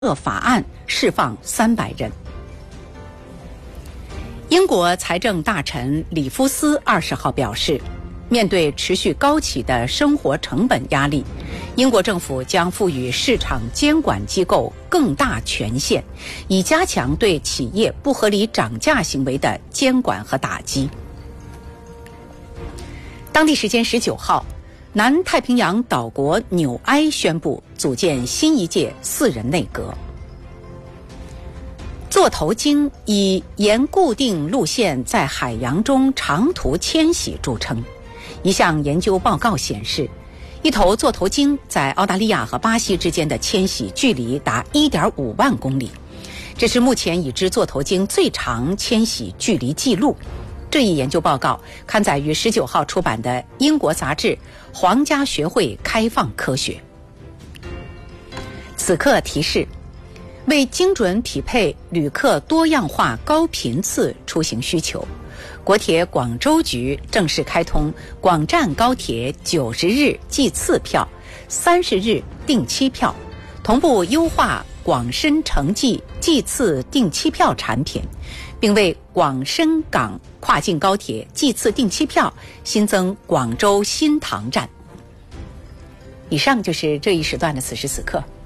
法案释放300人。英国财政大臣里夫斯20号表示，面对持续高企的生活成本压力，英国政府将赋予市场监管机构更大权限，以加强对企业不合理涨价行为的监管和打击。当地时间19号，南太平洋岛国纽埃宣布组建新一届4人内阁。座头鲸以沿固定路线在海洋中长途迁徙著称。一项研究报告显示，一头座头鲸在澳大利亚和巴西之间的迁徙距离达1.5万公里，这是目前已知座头鲸最长迁徙距离记录。这一研究报告刊载于19号出版的英国杂志《皇家学会开放科学》。此刻提示，为精准匹配旅客多样化高频次出行需求，国铁广州局正式开通广湛高铁90日计次票、30日定期票，同步优化广深城际计次定期票产品，并为广深港跨境高铁计次定期票新增广州新塘站。以上就是这一时段的此时此刻。